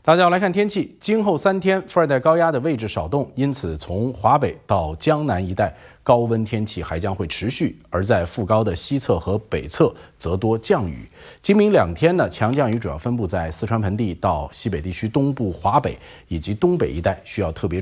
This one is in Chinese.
大家要来看天气，今后3天副热带高压的位置少动，因此从华北到江南一带高温天气还将会持续，而在副高的西侧和北侧则多降雨。今明2天呢，强降雨主要分布在四川盆地到西北地区东部、华北以及东北一带，需要特别